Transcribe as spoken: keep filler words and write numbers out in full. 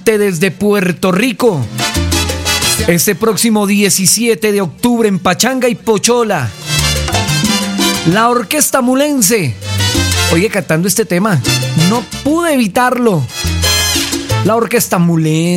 Norte desde Puerto Rico. Este próximo diecisiete de octubre en Pachanga y Pochola. La Orquesta Mulense. Oye, cantando este tema, no pude evitarlo. La Orquesta Mulense.